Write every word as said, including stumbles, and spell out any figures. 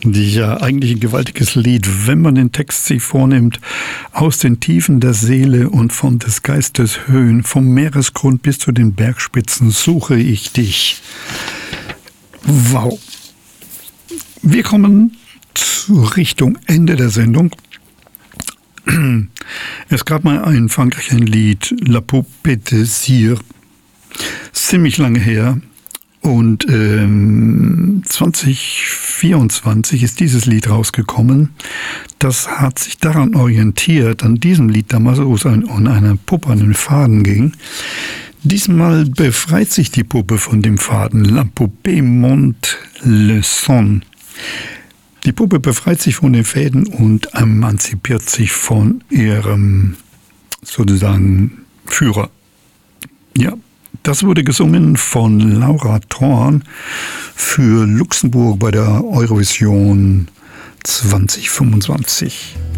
Ja, eigentlich ein gewaltiges Lied, wenn man den Text sich vornimmt. Aus den Tiefen der Seele und von des Geistes Höhen, vom Meeresgrund bis zu den Bergspitzen suche ich dich. Wow. Wir kommen zur Richtung Ende der Sendung. Es gab mal in Frankreich ein Lied, La Poupée de Cire, ziemlich lange her. Und ähm, zwanzig vierundzwanzig ist dieses Lied rausgekommen. Das hat sich daran orientiert, an diesem Lied damals, wo es um eine Puppe an den Faden ging. Diesmal befreit sich die Puppe von dem Faden. La Poupée monte le son. Die Puppe befreit sich von den Fäden und emanzipiert sich von ihrem, sozusagen, Führer. Ja. Das wurde gesungen von Laura Thorn für Luxemburg bei der Eurovision zwanzig fünfundzwanzig.